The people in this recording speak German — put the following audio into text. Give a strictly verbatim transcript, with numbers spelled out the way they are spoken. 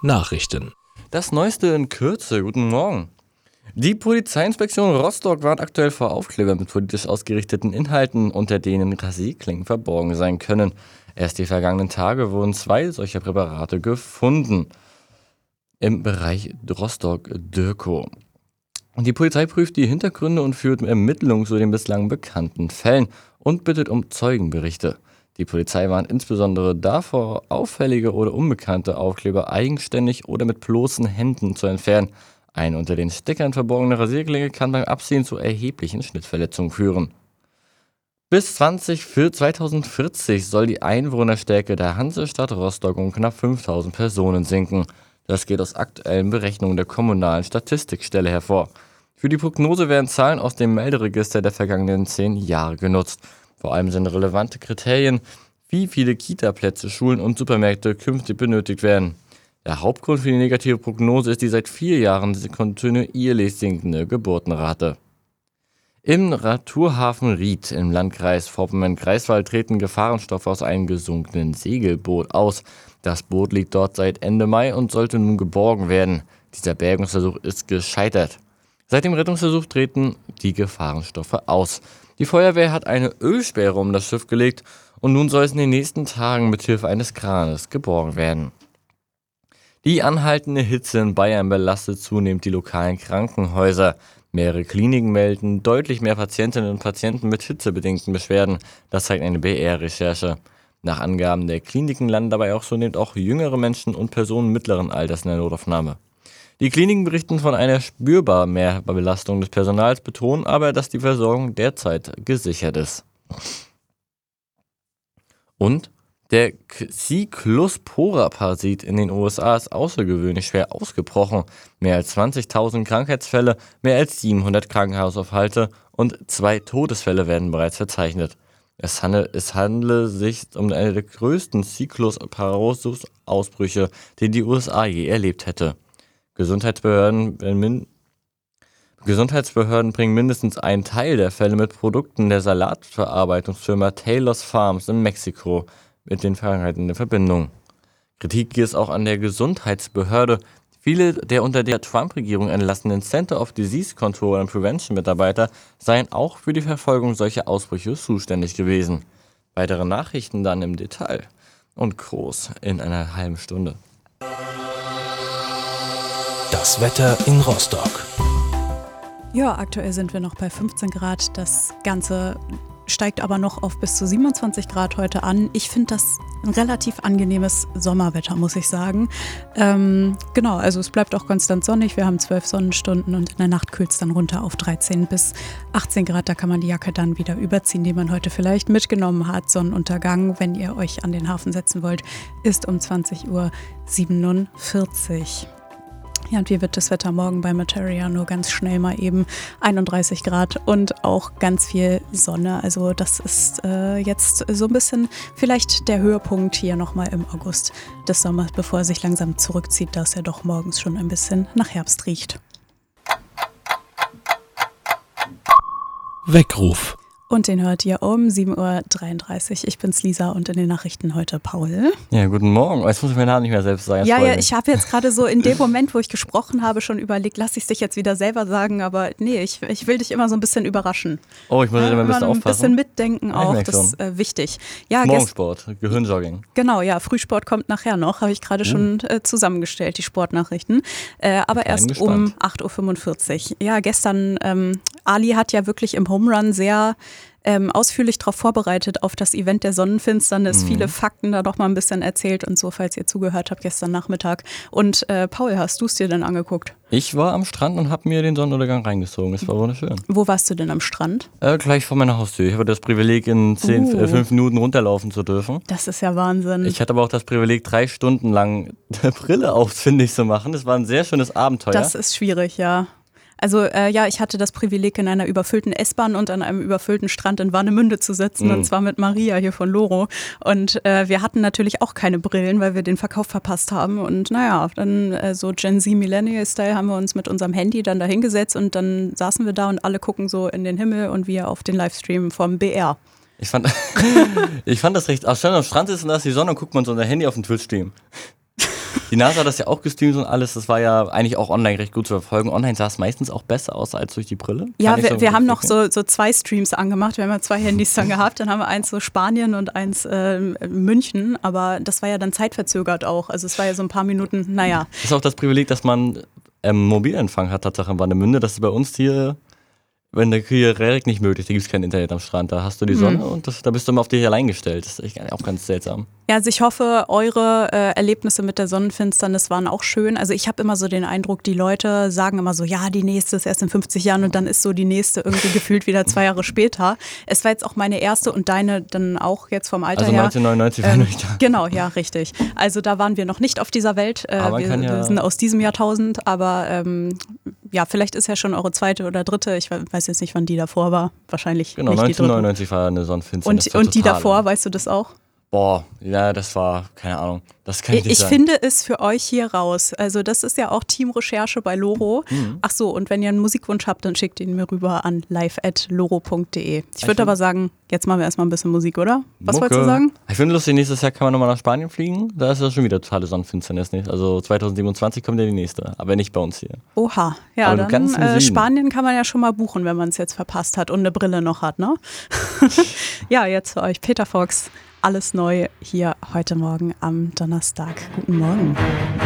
Nachrichten. Das Neueste in Kürze. Guten Morgen. Die Polizeiinspektion Rostock warnt aktuell vor Aufklebern mit politisch ausgerichteten Inhalten, unter denen Rasierklingen verborgen sein können. Erst die vergangenen Tage wurden zwei solcher Präparate gefunden im Bereich Rostock-Dürkow. Die Polizei prüft die Hintergründe und führt Ermittlungen zu den bislang bekannten Fällen und bittet um Zeugenberichte. Die Polizei warnt insbesondere davor, auffällige oder unbekannte Aufkleber eigenständig oder mit bloßen Händen zu entfernen. Eine unter den Stickern verborgene Rasierklinge kann beim Abziehen zu erheblichen Schnittverletzungen führen. Bis zweitausendvierzig soll die Einwohnerstärke der Hansestadt Rostock um knapp fünftausend Personen sinken. Das geht aus aktuellen Berechnungen der kommunalen Statistikstelle hervor. Für die Prognose werden Zahlen aus dem Melderegister der vergangenen zehn Jahre genutzt. Vor allem sind relevante Kriterien, wie viele Kita-Plätze, Schulen und Supermärkte künftig benötigt werden. Der Hauptgrund für die negative Prognose ist die seit vier Jahren kontinuierlich sinkende Geburtenrate. Im Naturhafen Ried im Landkreis Vorpommern-Greifswald treten Gefahrenstoffe aus einem gesunkenen Segelboot aus. Das Boot liegt dort seit Ende Mai und sollte nun geborgen werden. Dieser Bergungsversuch ist gescheitert. Seit dem Rettungsversuch treten die Gefahrenstoffe aus. Die Feuerwehr hat eine Ölsperre um das Schiff gelegt und nun soll es in den nächsten Tagen mit Hilfe eines Kranes geborgen werden. Die anhaltende Hitze in Bayern belastet zunehmend die lokalen Krankenhäuser. Mehrere Kliniken melden deutlich mehr Patientinnen und Patienten mit hitzebedingten Beschwerden. Das zeigt eine B R-Recherche. Nach Angaben der Kliniken landen dabei auch zunehmend auch jüngere Menschen und Personen mittleren Alters in der Notaufnahme. Die Kliniken berichten von einer spürbar Mehrbelastung des Personals, betonen aber, dass die Versorgung derzeit gesichert ist. Und der Cyclospora-Parasit in den U S A ist außergewöhnlich schwer ausgebrochen. Mehr als zwanzigtausend Krankheitsfälle, mehr als siebenhundert Krankenhausaufhalte und zwei Todesfälle werden bereits verzeichnet. Es handle, es handle sich um eine der größten Cyclospora-Ausbrüche, die die U S A je erlebt hätte. Gesundheitsbehörden, min- Gesundheitsbehörden bringen mindestens einen Teil der Fälle mit Produkten der Salatverarbeitungsfirma Taylor's Farms in Mexiko mit den Krankheiten in Verbindung. Kritik gibt es auch an der Gesundheitsbehörde. Viele der unter der Trump-Regierung entlassenen Center of Disease Control and Prevention Mitarbeiter seien auch für die Verfolgung solcher Ausbrüche zuständig gewesen. Weitere Nachrichten dann im Detail und groß in einer halben Stunde. Das Wetter in Rostock. Ja, aktuell sind wir noch bei fünfzehn Grad. Das Ganze steigt aber noch auf bis zu siebenundzwanzig Grad heute an. Ich finde das ein relativ angenehmes Sommerwetter, muss ich sagen. Ähm, genau, also es bleibt auch konstant sonnig. Wir haben zwölf Sonnenstunden und in der Nacht kühlt es dann runter auf dreizehn bis achtzehn Grad. Da kann man die Jacke dann wieder überziehen, die man heute vielleicht mitgenommen hat. Sonnenuntergang, wenn ihr euch an den Hafen setzen wollt, ist um zwanzig Uhr siebenundvierzig. Ja, und wie wird das Wetter morgen bei Materia? Nur ganz schnell mal eben einunddreißig Grad und auch ganz viel Sonne. Also das ist äh, jetzt so ein bisschen vielleicht der Höhepunkt hier nochmal im August des Sommers, bevor er sich langsam zurückzieht, dass er doch morgens schon ein bisschen nach Herbst riecht. Weckruf. Und den hört ihr um sieben Uhr dreiunddreißig. Ich bin's Lisa und in den Nachrichten heute Paul. Ja, guten Morgen. Jetzt muss ich meinen Namen nicht mehr selbst sagen. Ja, ja, ich habe jetzt gerade so in dem Moment, wo ich gesprochen habe, schon überlegt, lass ich es dich jetzt wieder selber sagen, aber nee, ich, ich will dich immer so ein bisschen überraschen. Oh, ich muss ja, immer ein bisschen aufpassen. Ein bisschen mitdenken auch, ich das ist äh, wichtig. Ja, Morgensport, gest- Gehirnjogging. Genau, ja, Frühsport kommt nachher noch, habe ich gerade uh. schon äh, zusammengestellt, die Sportnachrichten. Äh, aber erst um acht Uhr fünfundvierzig. Ja, gestern, ähm, Ali hat ja wirklich im Home Run sehr Ähm, ausführlich darauf vorbereitet, auf das Event der Sonnenfinsternis, mhm. viele Fakten da noch mal ein bisschen erzählt und so, falls ihr zugehört habt gestern Nachmittag. Und äh, Paul, hast du es dir denn angeguckt? Ich war am Strand und habe mir den Sonnenuntergang reingezogen. Es war wunderschön. Wo warst du denn am Strand? Äh, gleich vor meiner Haustür. Ich hatte das Privileg, in zehn, uh. äh, fünf Minuten runterlaufen zu dürfen. Das ist ja Wahnsinn. Ich hatte aber auch das Privileg, drei Stunden lang eine Brille ausfindig zu machen. Das war ein sehr schönes Abenteuer. Das ist schwierig, ja. Also äh, ja, ich hatte das Privileg, in einer überfüllten S-Bahn und an einem überfüllten Strand in Warnemünde zu sitzen, mhm. und zwar mit Maria hier von Loro. Und äh, wir hatten natürlich auch keine Brillen, weil wir den Verkauf verpasst haben. Und naja, dann äh, so Gen Z Millennial-Style haben wir uns mit unserem Handy dann da hingesetzt und dann saßen wir da und alle gucken so in den Himmel und wir auf den Livestream vom B R. Ich fand, ich fand das recht, ach schön, am Strand ist und da ist die Sonne und guckt man so unser Handy auf den Twitch-Stream. Die NASA hat das ja auch gestreamt und alles. Das war ja eigentlich auch online recht gut zu verfolgen. Online sah es meistens auch besser aus als durch die Brille. Ja, Kann ich wir, so wir haben noch bestätigen. so, so zwei Streams angemacht. Wir haben ja zwei Handys dann gehabt. Dann haben wir eins so Spanien und eins äh, München. Aber das war ja dann zeitverzögert auch. Also es war ja so ein paar Minuten, naja. Das ist auch das Privileg, dass man ähm, Mobilempfang hat, Tatsache in Warnemünde. Das ist bei uns hier, wenn der hier direkt nicht möglich, da gibt es kein Internet am Strand. Da hast du die Sonne und das, da bist du immer auf dich allein gestellt. Das ist echt auch ganz seltsam. Ja, also ich hoffe, eure äh, Erlebnisse mit der Sonnenfinsternis waren auch schön. Also ich habe immer so den Eindruck, die Leute sagen immer so, ja, die nächste ist erst in fünfzig Jahren und dann ist so die nächste irgendwie gefühlt wieder zwei Jahre später. Es war jetzt auch meine erste und deine dann auch jetzt vom Alter Also her. neunzehnhundertneunundneunzig war Ähm, noch nicht da. genau, ja, richtig. Also da waren wir noch nicht auf dieser Welt. Äh, Aber man wir, kann ja- wir sind aus diesem Jahrtausend, aber ähm, ja, vielleicht ist ja schon eure zweite oder dritte. Ich we- weiß jetzt nicht, wann die davor war. Wahrscheinlich Genau, nicht die dritte. neunzehnhundertneunundneunzig war eine Sonnenfinsternis. Und, und die totale. davor, weißt du das auch? Boah, ja, das war, keine Ahnung. Das kann ich Ich, nicht ich sagen. finde es für euch hier raus. Also das ist ja auch Teamrecherche bei Loro. Mhm. Ach so, und wenn ihr einen Musikwunsch habt, dann schickt ihn mir rüber an live at loro punkt de. Ich Ich würde aber find- sagen, jetzt machen wir erstmal ein bisschen Musik, oder? Was Mucke. wolltest du sagen? Ich finde lustig, nächstes Jahr kann man nochmal nach Spanien fliegen. Da ist ja schon wieder totale Sonnenfinsternis. Nicht? Also zweitausendsiebenundzwanzig kommt ja die nächste, aber nicht bei uns hier. Oha, ja, Aber du dann kannst im äh, Süden. Spanien kann man ja schon mal buchen, wenn man es jetzt verpasst hat und eine Brille noch hat, ne? Ja, jetzt für euch Peter Fox. Alles neu hier heute Morgen am Donnerstag. Guten Morgen.